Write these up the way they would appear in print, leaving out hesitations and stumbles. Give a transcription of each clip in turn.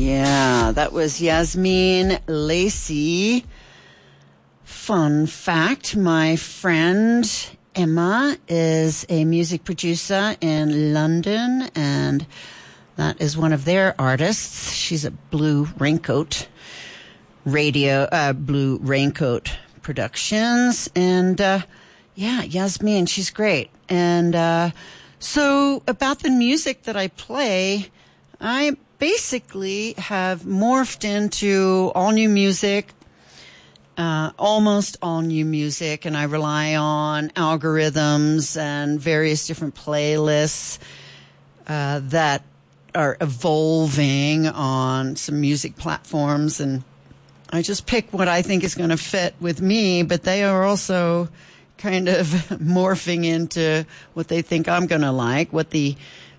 Yeah, that was Yasmin Lacey. Fun fact, my friend Emma is a music producer in London, and that is one of their artists. She's at Blue Raincoat Productions. And, yeah, Yasmin, she's great. And, so about the music that I play, I basically have morphed into all new music, almost all new music, and I rely on algorithms and various different playlists that are evolving on some music platforms, and I just pick what I think is going to fit with me, but they are also kind of morphing into what they think I'm going to like, what the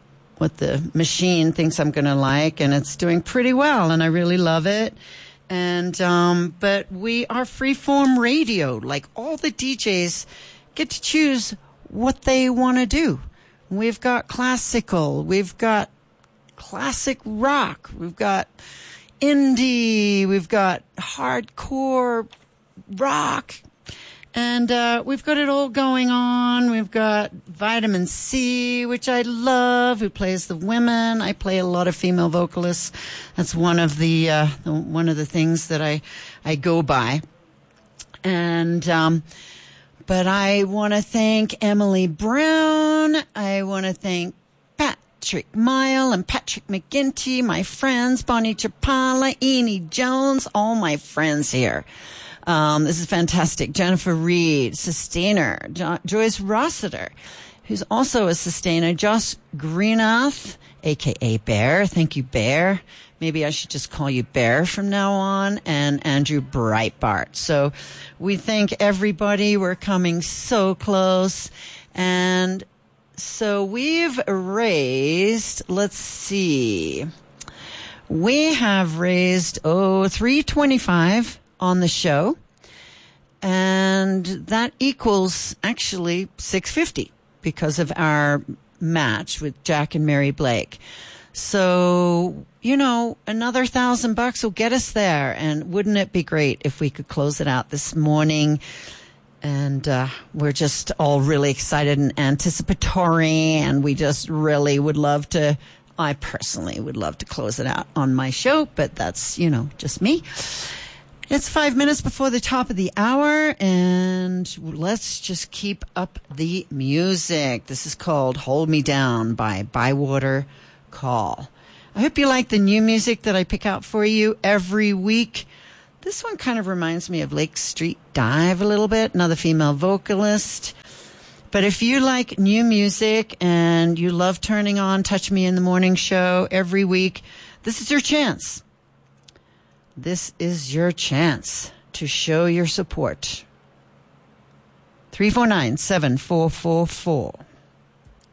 machine thinks I'm going to like, and it's doing pretty well, and I really love it. And but we are freeform radio. Like, all the DJs get to choose what they want to do. We've got classical, we've got classic rock, we've got indie, we've got hardcore rock, and we've got it all going on. We've got Vitamin C, which I love, who plays the women. I play a lot of female vocalists. That's one of the things that I go by. And but I want to thank Emily Brown. I want to thank Patrick Mile and Patrick McGinty, my friends, Bonnie Chapala, Eni Jones, all my friends here. This is fantastic. Jennifer Reed, sustainer. Joyce Rossiter, who's also a sustainer. Josh Greenath, a.k.a. Bear. Thank you, Bear. Maybe I should just call you Bear from now on. And Andrew Breitbart. So we thank everybody. We're coming so close. And so we've raised, let's see. We have raised, $325 on the show, and that equals actually $650 because of our match with Jack and Mary Blake. So, another $1,000 will get us there, and wouldn't it be great if we could close it out this morning? And we're just all really excited and anticipatory, and we just really would love to. I personally would love to close it out on my show, but that's, just me. It's 5 minutes before the top of the hour, and let's just keep up the music. This is called Hold Me Down by Bywater Call. I hope you like the new music that I pick out for you every week. This one kind of reminds me of Lake Street Dive a little bit, another female vocalist. But if you like new music and you love turning on Touch Me in the Morning show every week, this is your chance. This is your chance to show your support. 349-7444.